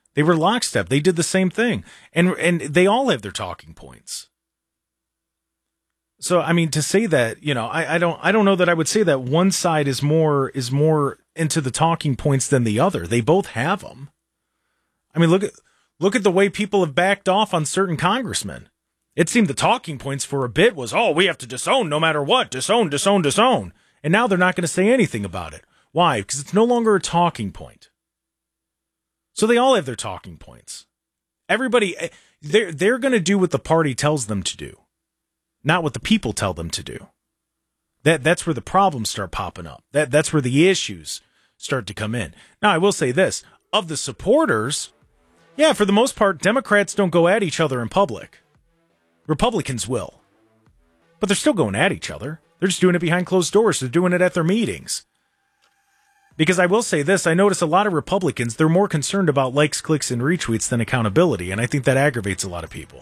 They were lockstep. They did the same thing. And they all have their talking points. So, I mean, to say that, I don't know that I would say that one side is more into the talking points than the other. They both have them. I mean, look at the way people have backed off on certain congressmen. It seemed the talking points for a bit was, we have to disown no matter what. Disown. And now they're not going to say anything about it. Why? Because it's no longer a talking point. So they all have their talking points. Everybody, they're going to do what the party tells them to do, not what the people tell them to do. That's where the problems start popping up. That's where the issues start to come in. Now, I will say this. Of the supporters, yeah, for the most part, Democrats don't go at each other in public. Republicans will. But they're still going at each other. They're just doing it behind closed doors. They're doing it at their meetings. Because I will say this, I notice a lot of Republicans, they're more concerned about likes, clicks, and retweets than accountability, and I think that aggravates a lot of people.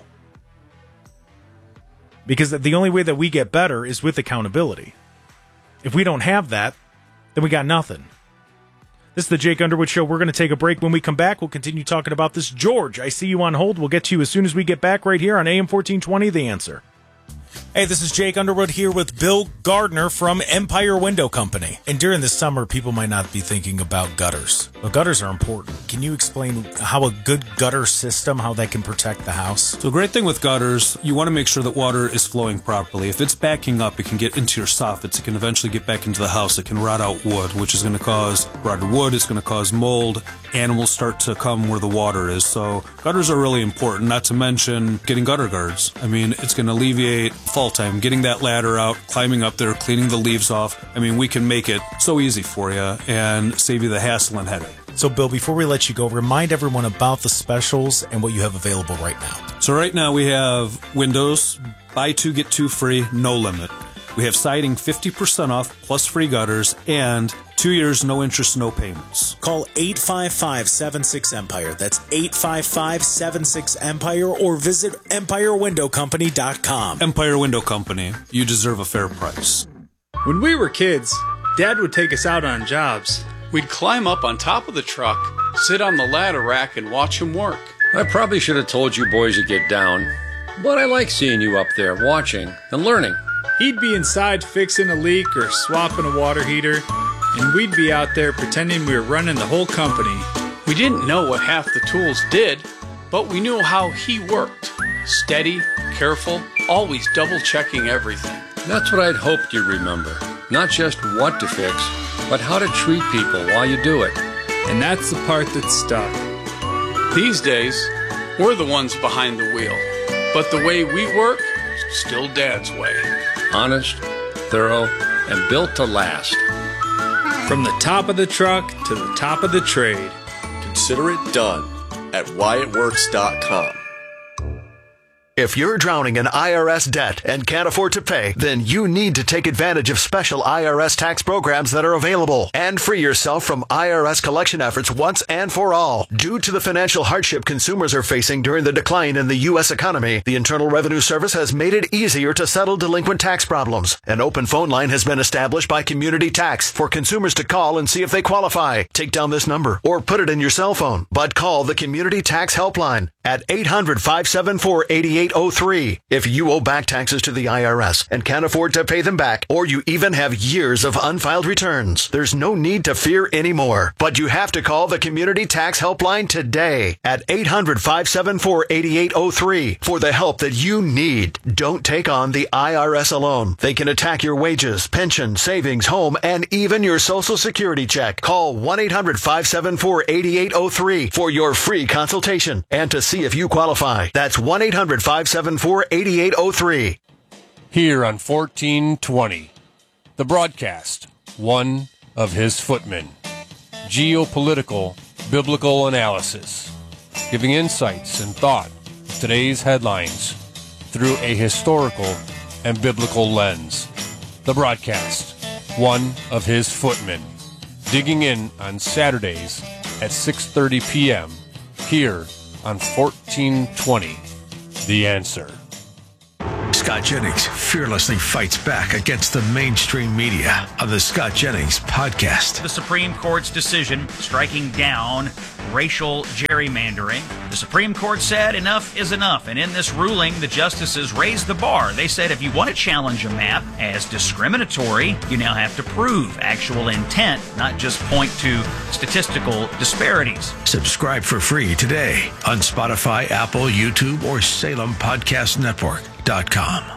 Because the only way that we get better is with accountability. If we don't have that, then we got nothing. This is the Jake Underwood Show. We're going to take a break. When we come back, we'll continue talking about this. George, I see you on hold. We'll get to you as soon as we get back right here on AM 1420, The Answer. Hey, this is Jake Underwood here with Bill Gardner from Empire Window Company. And during the summer, people might not be thinking about gutters. But gutters are important. Can you explain how a good gutter system, how that can protect the house? So, great thing with gutters, you want to make sure that water is flowing properly. If it's backing up, it can get into your soffits. It can eventually get back into the house. It can rot out wood, which is going to cause rotted wood. It's going to cause mold. Animals start to come where the water is. So, gutters are really important, not to mention getting gutter guards. I mean, it's going to alleviate fall time, getting that ladder out, climbing up there, cleaning the leaves off. I mean, we can make it so easy for you and save you the hassle and headache. So, Bill, before we let you go, remind everyone about the specials and what you have available right now. So right now we have windows, buy two, get two free, no limit. We have siding 50% off, plus free gutters, and 2 years, no interest, no payments. Call 855-76-EMPIRE. That's 855-76-EMPIRE, or visit EmpireWindowCompany.com. Empire Window Company. You deserve a fair price. When we were kids, Dad would take us out on jobs. We'd climb up on top of the truck, sit on the ladder rack, and watch him work. I probably should have told you boys to get down, but I like seeing you up there watching and learning. He'd be inside fixing a leak or swapping a water heater, and we'd be out there pretending we were running the whole company. We didn't know what half the tools did, but we knew how he worked. Steady, careful, always double-checking everything. That's what I'd hoped you'd remember. Not just what to fix, but how to treat people while you do it. And that's the part that stuck. These days, we're the ones behind the wheel. But the way we work, still Dad's way. Honest, thorough, and built to last. From the top of the truck to the top of the trade. Consider it done at WyattWorks.com. If you're drowning in IRS debt and can't afford to pay, then you need to take advantage of special IRS tax programs that are available and free yourself from IRS collection efforts once and for all. Due to the financial hardship consumers are facing during the decline in the U.S. economy, the Internal Revenue Service has made it easier to settle delinquent tax problems. An open phone line has been established by Community Tax for consumers to call and see if they qualify. Take down this number or put it in your cell phone, but call the Community Tax Helpline at 800-574-8803. If you owe back taxes to the IRS and can't afford to pay them back, or you even have years of unfiled returns, there's no need to fear anymore. But you have to call the Community Tax Helpline today at 800-574-8803 for the help that you need. Don't take on the IRS alone. They can attack your wages, pension, savings, home, and even your Social Security check. Call 1-800-574-8803 for your free consultation and to see if you qualify. That's 1-800-574-8803. Here on 1420, the broadcast, one of his footmen. Geopolitical, biblical analysis, giving insights and thought to today's headlines through a historical and biblical lens. The broadcast, one of his footmen, digging in on Saturdays at 6:30 p.m. here on 1420, The Answer. Scott Jennings fearlessly fights back against the mainstream media on the Scott Jennings podcast. The Supreme Court's decision striking down racial gerrymandering. The Supreme Court said enough is enough, and in this ruling, the justices raised the bar. They said if you want to challenge a map as discriminatory, you now have to prove actual intent, not just point to statistical disparities. Subscribe for free today on Spotify, Apple, YouTube, or SalemPodcastNetwork.com.